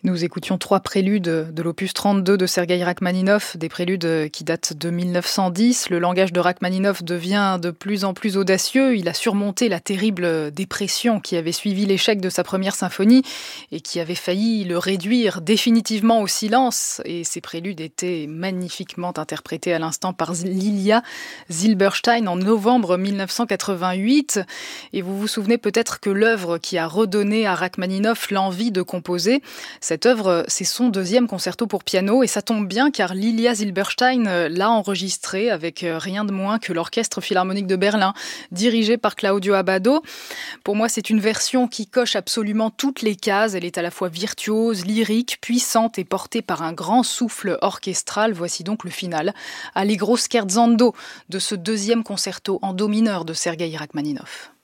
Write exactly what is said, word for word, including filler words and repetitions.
Nous écoutions trois préludes de l'opus trente-deux de Sergueï Rachmaninov, des préludes qui datent de mille neuf cent dix. Le langage de Rachmaninov devient de plus en plus audacieux. Il a surmonté la terrible dépression qui avait suivi l'échec de sa première symphonie et qui avait failli le réduire définitivement au silence. Et ces préludes étaient magnifiquement interprétés à l'instant par Lilia Zilberstein en novembre mille neuf cent quatre-vingt-huit. Et vous vous souvenez peut-être que l'œuvre qui a redonné à Rachmaninov l'envie de composer, cette œuvre, c'est son deuxième concerto pour piano et ça tombe bien car Lilia Zilberstein l'a enregistré avec rien de moins que l'Orchestre Philharmonique de Berlin, dirigé par Claudio Abbado. Pour moi, c'est une version qui coche absolument toutes les cases. Elle est à la fois virtuose, lyrique, puissante et portée par un grand souffle orchestral. Voici donc le final, Allegro scherzando, de ce deuxième concerto en do mineur de Sergueï Rachmaninov.